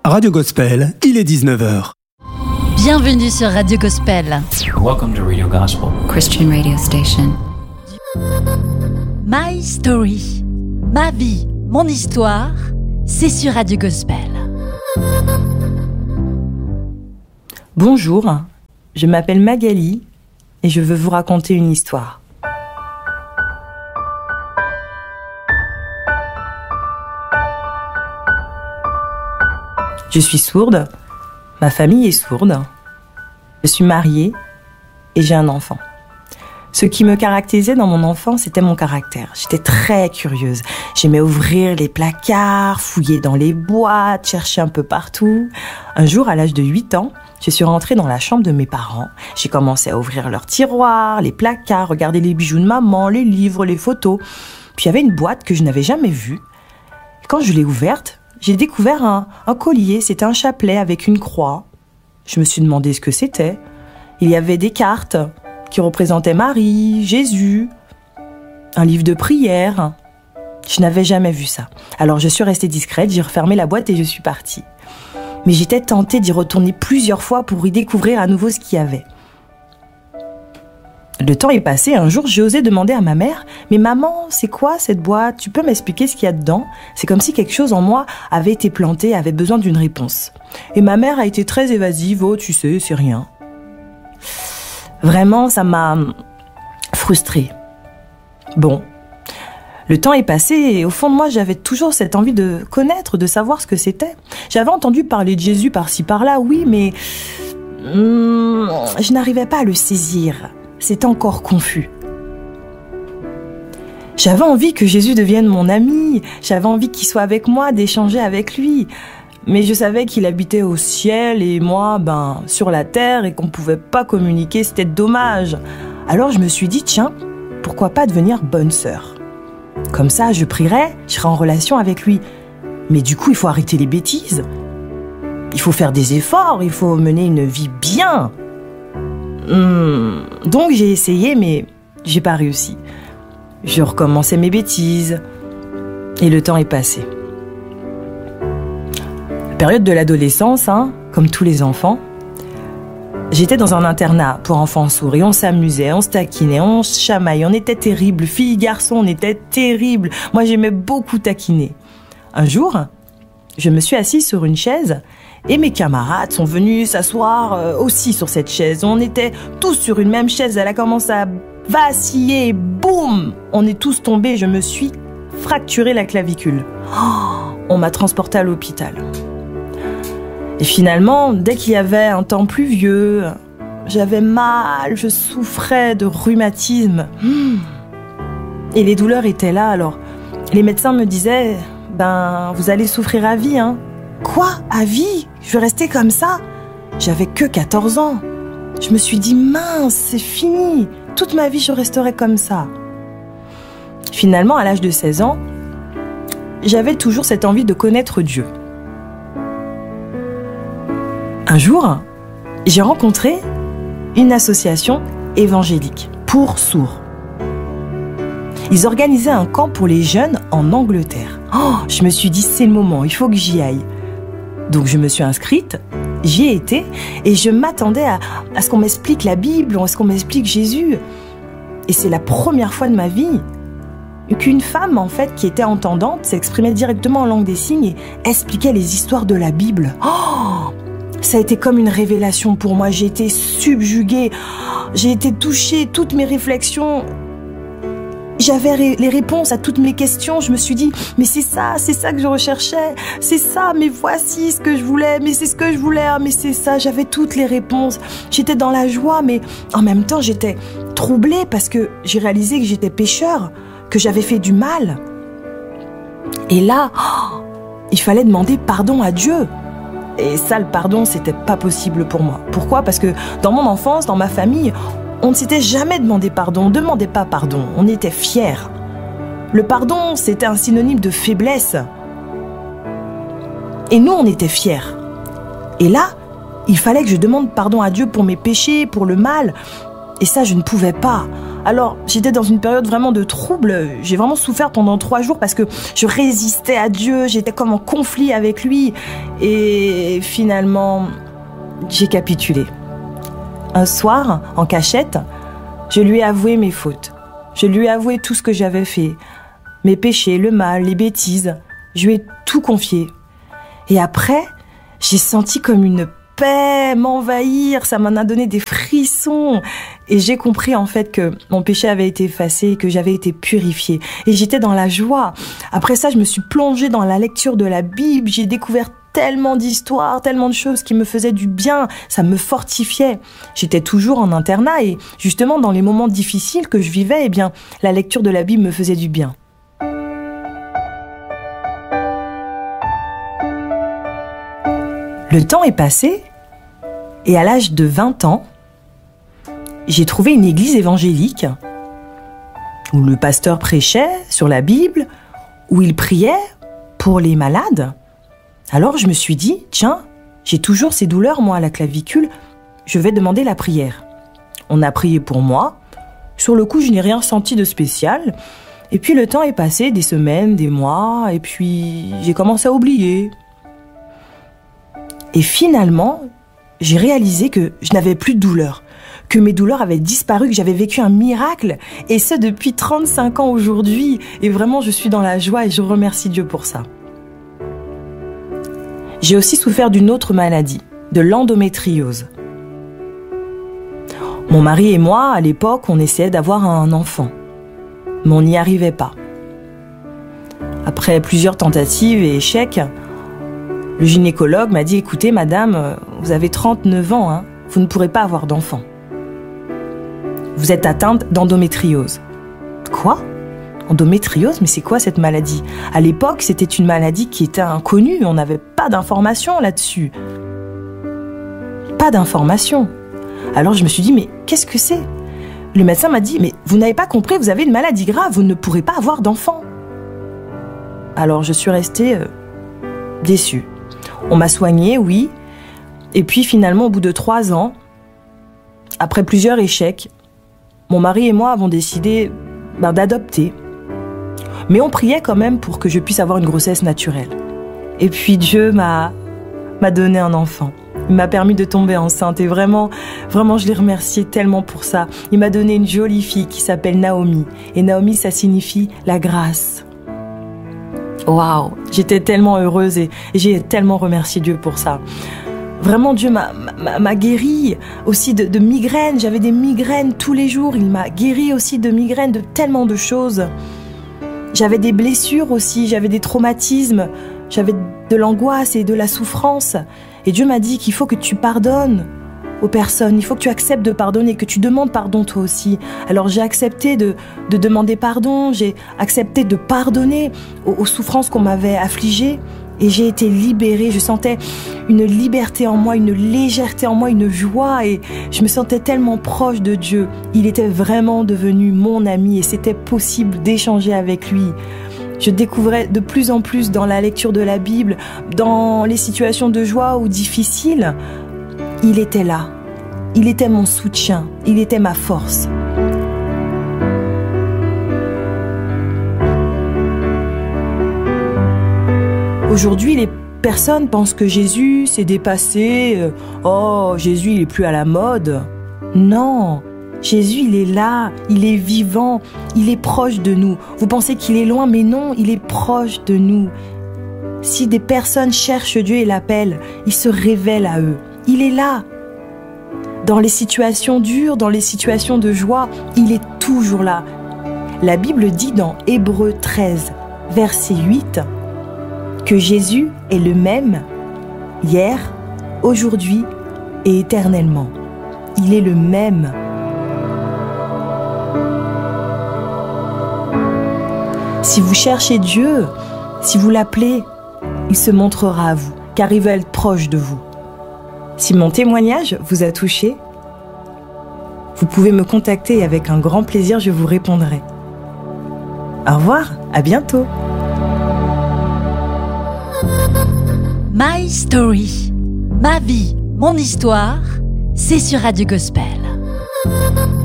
Radio Gospel, il est 19h. Bienvenue sur Radio Gospel. Welcome to Radio Gospel, Christian radio station. My Story, ma vie, mon histoire, c'est sur Radio Gospel. Bonjour, je m'appelle Magali et je veux vous raconter une histoire. Je suis sourde, ma famille est sourde, je suis mariée et j'ai un enfant. Ce qui me caractérisait dans mon enfance, c'était mon caractère. J'étais très curieuse. J'aimais ouvrir les placards, fouiller dans les boîtes, chercher un peu partout. Un jour, à l'âge de 8 ans, je suis rentrée dans la chambre de mes parents. J'ai commencé à ouvrir leurs tiroirs, les placards, regarder les bijoux de maman, les livres, les photos. Puis il y avait une boîte que je n'avais jamais vue. Quand je l'ai ouverte, j'ai découvert un collier. C'était un chapelet avec une croix. Je me suis demandé ce que c'était. Il y avait des cartes qui représentaient Marie, Jésus, un livre de prière. Je n'avais jamais vu ça. Alors je suis restée discrète, j'ai refermé la boîte et je suis partie. Mais j'étais tentée d'y retourner plusieurs fois pour y découvrir à nouveau ce qu'il y avait. Le temps est passé, un jour j'ai osé demander à ma mère « Mais maman, c'est quoi cette boîte? Tu peux m'expliquer ce qu'il y a dedans ?» C'est comme si quelque chose en moi avait été planté, avait besoin d'une réponse. Et ma mère a été très évasive « Oh, tu sais, c'est rien. » Vraiment, ça m'a frustrée. Bon, le temps est passé et au fond de moi, j'avais toujours cette envie de connaître, de savoir ce que c'était. J'avais entendu parler de Jésus par-ci par-là, oui, mais je n'arrivais pas à le saisir. C'était encore confus. J'avais envie que Jésus devienne mon ami, j'avais envie qu'il soit avec moi, d'échanger avec lui. Mais je savais qu'il habitait au ciel et moi, sur la terre et qu'on ne pouvait pas communiquer, c'était dommage. Alors je me suis dit, tiens, pourquoi pas devenir bonne sœur? Comme ça, je prierais, je serais en relation avec lui. Mais du coup, il faut arrêter les bêtises. Il faut faire des efforts, il faut mener une vie bien. Donc j'ai essayé, mais j'ai pas réussi. Je recommençais mes bêtises et le temps est passé. Période de l'adolescence, comme tous les enfants. J'étais dans un internat pour enfants sourds et on s'amusait, on se taquinait, on se chamaillait, on était terribles. Filles, garçons, on était terribles. Moi, j'aimais beaucoup taquiner. Un jour, je me suis assise sur une chaise et mes camarades sont venus s'asseoir aussi sur cette chaise. On était tous sur une même chaise, elle a commencé à vaciller et boum! On est tous tombés, je me suis fracturé la clavicule. On m'a transportée à l'hôpital. Et finalement, dès qu'il y avait un temps pluvieux, j'avais mal, je souffrais de rhumatisme. Et les douleurs étaient là, alors les médecins me disaient « vous allez souffrir à vie, ». Quoi? À vie? Je vais rester comme ça? J'avais que 14 ans. Je me suis dit « Mince, c'est fini. Toute ma vie, je resterai comme ça. » Finalement, à l'âge de 16 ans, j'avais toujours cette envie de connaître Dieu. Un jour, j'ai rencontré une association évangélique pour sourds. Ils organisaient un camp pour les jeunes en Angleterre. Je me suis dit, c'est le moment, il faut que j'y aille. Donc je me suis inscrite, j'y ai été et je m'attendais à ce qu'on m'explique la Bible, à ce qu'on m'explique Jésus. Et c'est la première fois de ma vie qu'une femme, en fait, qui était entendante, s'exprimait directement en langue des signes et expliquait les histoires de la Bible. Ça a été comme une révélation pour moi. J'ai été subjuguée, j'ai été touchée, toutes mes réflexions. J'avais les réponses à toutes mes questions. Je me suis dit, mais c'est ça que je recherchais. C'est ça, mais voici ce que je voulais. Mais c'est ce que je voulais, mais c'est ça. J'avais toutes les réponses. J'étais dans la joie, mais en même temps, j'étais troublée parce que j'ai réalisé que j'étais pécheur, que j'avais fait du mal. Et là, il fallait demander pardon à Dieu. Et ça, le pardon, c'était pas possible pour moi. Pourquoi? Parce que dans mon enfance, dans ma famille, on ne s'était jamais demandé pardon. On ne demandait pas pardon. On était fiers. Le pardon, c'était un synonyme de faiblesse. Et nous, on était fiers. Et là, il fallait que je demande pardon à Dieu pour mes péchés, pour le mal. Et ça, je ne pouvais pas. Alors, j'étais dans une période vraiment de trouble. J'ai vraiment souffert pendant 3 jours parce que je résistais à Dieu. J'étais comme en conflit avec lui. Et finalement, j'ai capitulé. Un soir, en cachette, je lui ai avoué mes fautes. Je lui ai avoué tout ce que j'avais fait. Mes péchés, le mal, les bêtises. Je lui ai tout confié. Et après, j'ai senti comme une paix m'envahir, ça m'en a donné des frissons. Et j'ai compris en fait que mon péché avait été effacé, que j'avais été purifiée. Et j'étais dans la joie. Après ça, je me suis plongée dans la lecture de la Bible. J'ai découvert tellement d'histoires, tellement de choses qui me faisaient du bien. Ça me fortifiait. J'étais toujours en internat et justement dans les moments difficiles que je vivais, eh bien, la lecture de la Bible me faisait du bien. Le temps est passé et à l'âge de 20 ans, j'ai trouvé une église évangélique où le pasteur prêchait sur la Bible, où il priait pour les malades. Alors je me suis dit, tiens, j'ai toujours ces douleurs, moi, à la clavicule, je vais demander la prière. On a prié pour moi. Sur le coup, je n'ai rien senti de spécial. Et puis le temps est passé, des semaines, des mois, et puis j'ai commencé à oublier. Et finalement, j'ai réalisé que je n'avais plus de douleur, que mes douleurs avaient disparu, que j'avais vécu un miracle, et ce depuis 35 ans aujourd'hui. Et vraiment, je suis dans la joie et je remercie Dieu pour ça. J'ai aussi souffert d'une autre maladie, de l'endométriose. Mon mari et moi, à l'époque, on essayait d'avoir un enfant, mais on n'y arrivait pas. Après plusieurs tentatives et échecs, le gynécologue m'a dit « Écoutez, madame, vous avez 39 ans, hein, vous ne pourrez pas avoir d'enfant. Vous êtes atteinte d'endométriose. » Quoi ? Endométriose ? Mais c'est quoi cette maladie ? À l'époque, c'était une maladie qui était inconnue, on n'avait pas d'informations là-dessus. Pas d'informations. Alors je me suis dit « Mais qu'est-ce que c'est ?» Le médecin m'a dit « Mais vous n'avez pas compris, vous avez une maladie grave, vous ne pourrez pas avoir d'enfant. » Alors je suis restée déçue. On m'a soignée, oui. Et puis finalement, au bout de 3 ans, après plusieurs échecs, mon mari et moi avons décidé d'adopter. Mais on priait quand même pour que je puisse avoir une grossesse naturelle. Et puis Dieu m'a donné un enfant. Il m'a permis de tomber enceinte et vraiment, je l'ai remercié tellement pour ça. Il m'a donné une jolie fille qui s'appelle Naomi. Et Naomi, ça signifie la grâce. Waouh, j'étais tellement heureuse et j'ai tellement remercié Dieu pour ça. Vraiment, Dieu m'a guérie aussi de migraines. J'avais des migraines tous les jours. Il m'a guérie aussi de migraines, de tellement de choses. J'avais des blessures aussi, j'avais des traumatismes, j'avais de l'angoisse et de la souffrance. Et Dieu m'a dit qu'il faut que tu pardonnes aux personnes, il faut que tu acceptes de pardonner, que tu demandes pardon toi aussi. Alors j'ai accepté de demander pardon, j'ai accepté de pardonner aux souffrances qu'on m'avait affligées et j'ai été libérée. Je sentais une liberté en moi, une légèreté en moi, une joie et je me sentais tellement proche de Dieu. Il était vraiment devenu mon ami et c'était possible d'échanger avec lui. Je découvrais de plus en plus dans la lecture de la Bible, dans les situations de joie ou difficiles, il était là, il était mon soutien, il était ma force. Aujourd'hui, les personnes pensent que Jésus s'est dépassé. Oh, Jésus, il est plus à la mode. Non, Jésus, il est là, il est vivant, il est proche de nous. Vous pensez qu'il est loin, mais non, il est proche de nous. Si des personnes cherchent Dieu et l'appellent, il se révèle à eux. Il est là. Dans les situations dures, dans les situations de joie, il est toujours là. La Bible dit dans Hébreux 13, verset 8, que Jésus est le même hier, aujourd'hui et éternellement. Il est le même. Si vous cherchez Dieu, si vous l'appelez, il se montrera à vous, car il veut être proche de vous. Si mon témoignage vous a touché, vous pouvez me contacter et avec un grand plaisir, je vous répondrai. Au revoir, à bientôt. My Story, ma vie, mon histoire, c'est sur Radio Gospel.